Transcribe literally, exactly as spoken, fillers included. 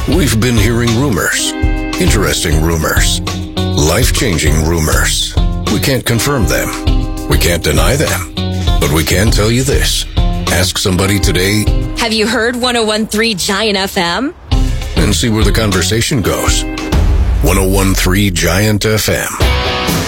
We've been hearing rumors, interesting rumors, life-changing rumors. We can't confirm them. We can't deny them. But we can tell you this. Ask somebody today. Have you heard one oh one point three Giant F M? And see where the conversation goes. one oh one point three Giant F M.